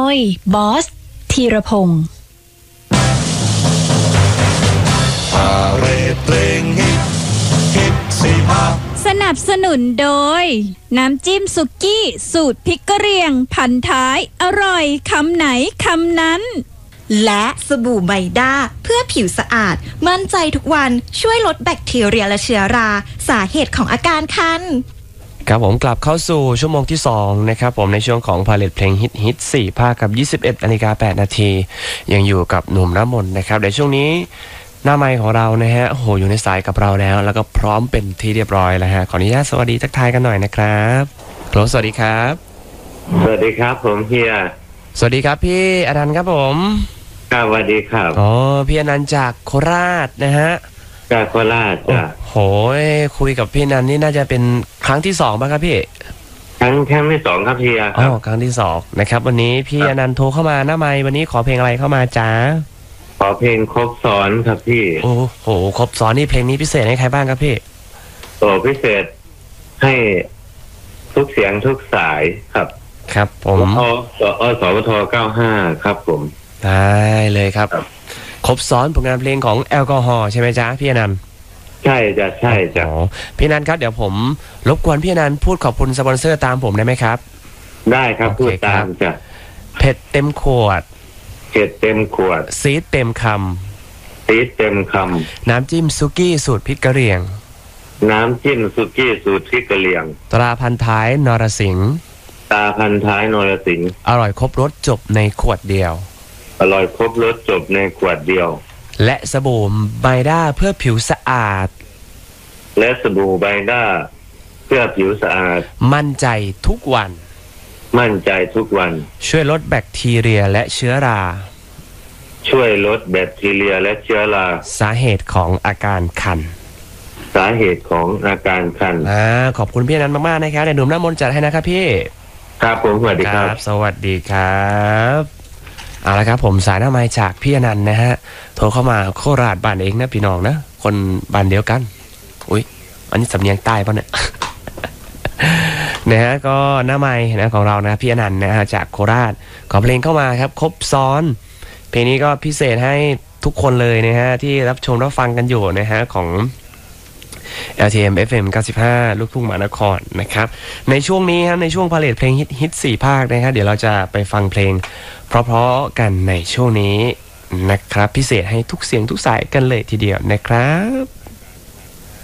ยบอสธีรพงศ์สนับสนุนโดยน้ำจิ้มสุกี้สูตรพริกกะเหรี่ยงพันท้ายอร่อยคำไหนคำนั้นและสบู่ไมด้าเพื่อผิวสะอาดมั่นใจทุกวันช่วยลดแบคทีเรียและเชื้อราสาเหตุของอาการคันครับผมกลับเข้าสู่ชั่วโมงที่2นะครับผมในช่วงของพาเลทเพลงฮิต4ภาคกับ 21:08 น.ยังอยู่กับหนุ่มน้ำมนต์นะครับในช่วงนี้หน้าไมค์ของเรานะฮะโหอยู่ในสายกับเราแล้วก็พร้อมเป็นที่เรียบร้อยแล้วฮะขออนุญาตสวัสดีทักทายกันหน่อยนะครับโหลสวัสดีครับสวัสดีครับผมเฮียสวัสดีครับพี่อนันต์ครับผมครับสวัสดีครับอ๋อพี่อนันต์จากโคราชนะฮะจากโคราชจ้ะโหยคุยกับพี่อนันต์นี่น่าจะเป็นครั้งที่2ป่ะครับพี่ครั้งที่2ครับเฮียครับครั้งที่2นะครับวันนี้พี่อนันต์โทรเข้ามาหน้าไมค์วันนี้ขอเพลงอะไรเข้ามาจ้าขอเพลงครบซ้อนครับพี่โอ้โหครบซ้อนนี่เพลงนี้พิเศษให้ใครบ้างครับพี่โอ้พิเศษให้ทุกเสียงทุกสายครับครับผมสวท95ครับผมได้เลยครับครบซ้อนผลงานเพลงของแอลกอฮอล์ใช่ไหมจ๊ะพี่อนันต์ใช่จ้ะใช่จ้ะพี่อนันต์ครับเดี๋ยวผมรบกวนพี่อนันต์พูดขอบคุณสปอนเซอร์ตามผมได้ไหมครับได้ครับพูดตามจ้ะเผ็ดเต็มขวดเผ็ดเต็มขวดซีดเต็มคำซีดเต็มคำน้ำจิ้มซุกี้สูตรพริกกะเหรี่ยงน้ำจิ้มซุกี้สูตรพริกกะเหรี่ยงตราพันท้ายนรสิงห์ตราพันท้ายนรสิงห์อร่อยครบรสจบในขวดเดียวอร่อยครบรสจบในขวดเดียวและสบู่ไมด้าเพื่อผิวสะอาดและสบู่ไมด้าเพื่อผิวสะอาดมั่นใจทุกวันมั่นใจทุกวันช่วยลดแบคทีเรียและเชื้อราช่วยลดแบคทีเรียและเชื้อราสาเหตุของอาการคันสาเหตุของอาการคันขอบคุณพี่นันมากๆนะครับเดี๋ยวหนุ่มน้ำมนต์จัดให้นะครับพี่ครับผมสวัสดีครับสวัสดีครับเอาละครับผมสายหน้าไมค์จากพี่อนันต์นะฮะโทรเข้ามาโคราชบ้านเองนะพี่น้องนะคนบ้านเดียวกันอุ้ยอันนี้สำเนียงใต้ป่ะเนี่ย นะฮะก็หน้าไมค์นะของเรานะพี่อนันต์นะฮะจากโคราชขอเพลงเข้ามาครับครบซ้อนเพลงนี้ก็พิเศษให้ทุกคนเลยนะฮะที่รับชมรับฟังกันอยู่นะฮะของ LTM FM 95ลูกทุ่งมหานครนะครับในช่วงนี้ครับในช่วงพาเลทเพลงฮิต4ภาคนะครับเดี๋ยวเราจะไปฟังเพลงเพราะๆกันในช่วงนี้นะครับพิเศษให้ทุกเสียงทุกสายกันเลยทีเดียวนะครับ